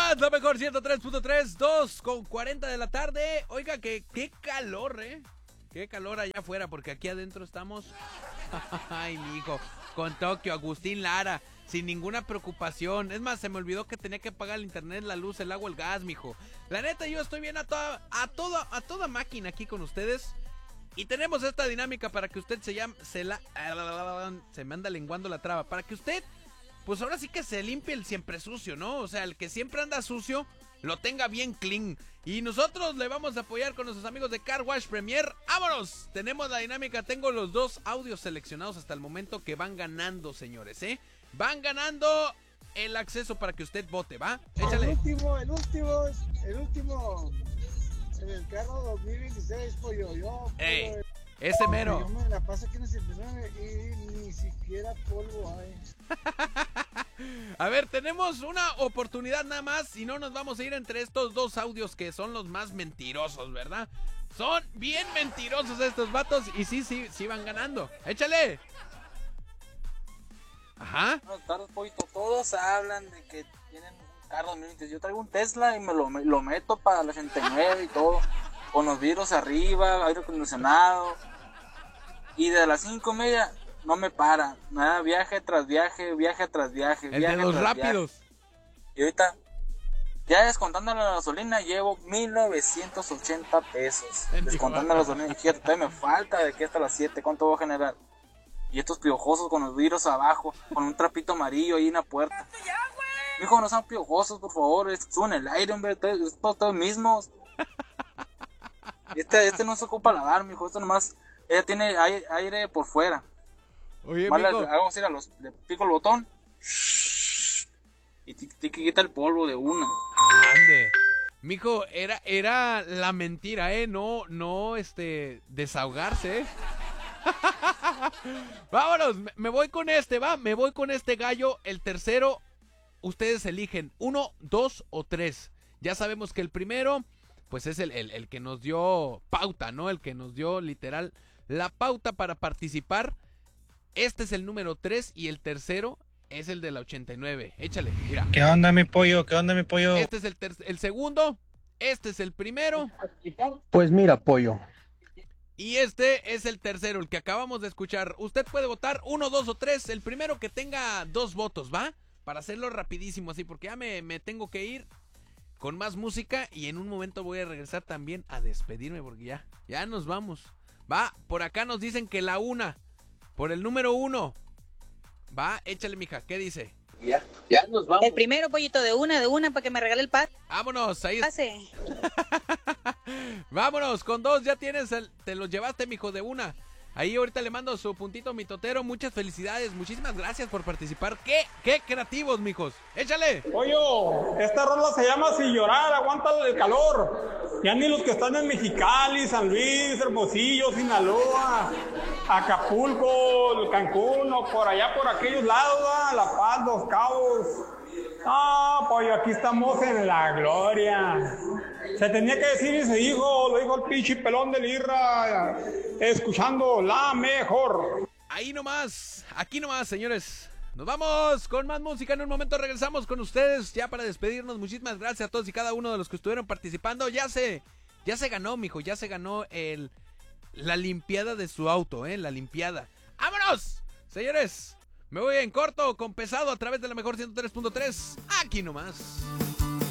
nomás, la mejor 103.3, 2:40 de la tarde. Oiga, qué calor, qué calor allá afuera, porque aquí adentro estamos. Ay, mijo, con Tokio, Agustín Lara, sin ninguna preocupación. Es más, se me olvidó que tenía que pagar el internet, la luz, el agua, el gas, mijo. La neta, yo estoy bien a toda máquina aquí con ustedes. Y tenemos esta dinámica para que usted se me anda lenguando la traba. Para que usted, pues ahora sí que se limpie el siempre sucio, ¿no? O sea, el que siempre anda sucio, lo tenga bien clean. Y nosotros le vamos a apoyar con nuestros amigos de Car Wash Premier. ¡Vámonos! Tenemos la dinámica, tengo los dos audios seleccionados hasta el momento que van ganando, señores, Van ganando el acceso para que usted vote, ¿va? Échale. El último. En el carro 2016, pollo. Ese mero. Yo me la paso aquí en el 79 y ni siquiera polvo hay. A ver, tenemos una oportunidad nada más y no nos vamos a ir entre estos dos audios que son los más mentirosos, ¿verdad? Son bien mentirosos estos vatos y sí van ganando. ¡Échale! Ajá. Buenas tardes, pollito. Todos hablan de que tienen un carro 2020. Yo traigo un Tesla y me lo meto para el 89 y todo. Con los vidrios arriba, aire acondicionado. Y de las 5:30 no me para. Nada, viaje tras viaje. El de los rápidos. Y ahorita, ya descontando la gasolina, llevo 1,980 pesos. Descontando la gasolina. Y fíjate, todavía me falta de aquí hasta las 7. ¿Cuánto voy a generar? Y estos piojosos con los vidrios abajo, con un trapito amarillo ahí en la puerta. Mijo, no sean piojosos, por favor. Suben el aire, hombre. Todos mismos. Este no se ocupa lavar, mijo. Esto nomás. Ella tiene aire por fuera. Oye, vale, mijo. hago así, le pico el botón. Y te quita el polvo de una. Ande. Mijo, era la mentira, no, desahogarse, Vámonos, me voy con me voy con este gallo. El tercero, ustedes eligen 1, 2 o 3. Ya sabemos que el primero, pues es el que nos dio pauta, ¿no? El que nos dio literal la pauta para participar. Este es el número 3 y el tercero es el de la 89. Échale, mira. ¿Qué onda, mi pollo? Este es el segundo, este es el primero. Pues mira, pollo. Y este es el tercero, el que acabamos de escuchar. Usted puede votar 1, 2 o 3. El primero que tenga 2 votos, ¿va? Para hacerlo rapidísimo así, porque ya me tengo que ir con más música. Y en un momento voy a regresar también a despedirme, porque ya nos vamos. Va, por acá nos dicen que la 1, por el número 1. Va, échale, mija, ¿qué dice? Ya nos vamos. El primero, pollito, de una, para que me regale el pase. Vámonos, ahí Vámonos, con 2 ya tienes, te los llevaste, mijo, de una. Ahí ahorita le mando su puntito mitotero. Muchas felicidades, muchísimas gracias por participar. ¡Qué creativos, mijos! ¡Échale! Pollo, esta rola se llama Sin Llorar, aguanta el calor. Ya ni los que están en Mexicali, San Luis, Hermosillo, Sinaloa, Acapulco, Cancún, o por allá, por aquellos lados, La Paz, Los Cabos. Pollo, aquí estamos en la gloria. Se tenía que decir y se dijo, lo dijo el pinche pelón del Irra, escuchando la mejor. Ahí nomás, aquí nomás, señores. Nos vamos con más música. En un momento regresamos con ustedes ya para despedirnos. Muchísimas gracias a todos y cada uno de los que estuvieron participando. Ya se ganó, mijo, ya se ganó la limpiada de su auto, la limpiada. ¡Vámonos! Señores, me voy en corto con pesado a través de la mejor 103.3. Aquí nomás.